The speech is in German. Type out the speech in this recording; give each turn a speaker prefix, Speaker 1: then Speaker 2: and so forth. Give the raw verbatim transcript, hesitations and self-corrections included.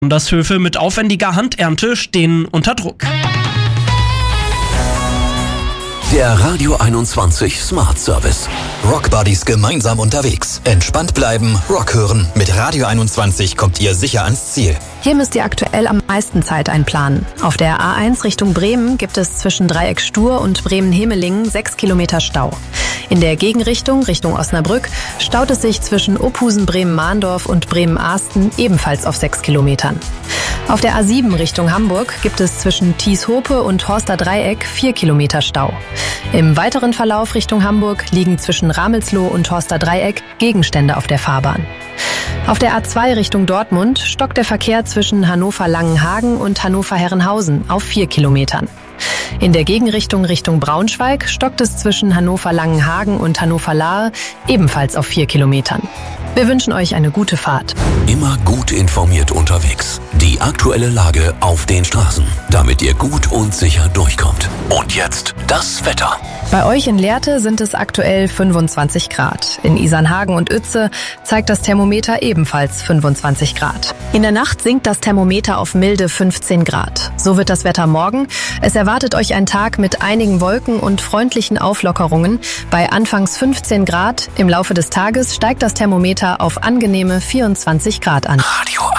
Speaker 1: dass Höfe mit aufwendiger Handernte stehen unter Druck.
Speaker 2: Der Radio einundzwanzig Smart Service.
Speaker 3: Rock Buddies gemeinsam unterwegs. Entspannt bleiben, Rock hören. Mit Radio einundzwanzig kommt ihr sicher ans Ziel.
Speaker 4: Hier müsst ihr aktuell am meisten Zeit einplanen. Auf der A eins Richtung Bremen gibt es zwischen Dreieck Stur und Bremen-Hemelingen sechs Kilometer Stau. In der Gegenrichtung, Richtung Osnabrück, staut es sich zwischen Ophusen, Bremen-Mahndorf und Bremen-Ahsten ebenfalls auf sechs Kilometern. Auf der A sieben Richtung Hamburg gibt es zwischen Thieshope und Horster Dreieck vier Kilometer Stau. Im weiteren Verlauf Richtung Hamburg liegen zwischen Ramelsloh und Horster Dreieck Gegenstände auf der Fahrbahn. Auf der A zwei Richtung Dortmund stockt der Verkehr zwischen Hannover-Langenhagen und Hannover-Herrenhausen auf vier Kilometern. In der Gegenrichtung Richtung Braunschweig stockt es zwischen Hannover-Langenhagen und Hannover-Lahe ebenfalls auf vier Kilometern. Wir wünschen euch eine gute Fahrt.
Speaker 2: Immer gut informiert unterwegs. Die aktuelle Lage auf den Straßen, damit ihr gut und sicher durchkommt. Und jetzt das Wetter.
Speaker 4: Bei euch in Lehrte sind es aktuell fünfundzwanzig Grad. In Isernhagen und Uetze zeigt das Thermometer ebenfalls fünfundzwanzig Grad. In der Nacht sinkt das Thermometer auf milde fünfzehn Grad. So wird das Wetter morgen. Es erwartet euch ein Tag mit einigen Wolken und freundlichen Auflockerungen. Bei anfangs fünfzehn Grad. Im Laufe des Tages steigt das Thermometer auf angenehme vierundzwanzig Grad an.
Speaker 2: Radio